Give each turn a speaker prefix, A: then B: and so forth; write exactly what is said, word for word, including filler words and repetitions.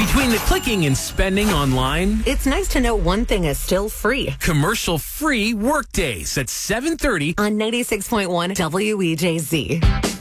A: Between the clicking and spending online,
B: It's nice to know one thing is still free.
A: commercial-free workdays at seven thirty
B: On ninety-six point one W E J Z.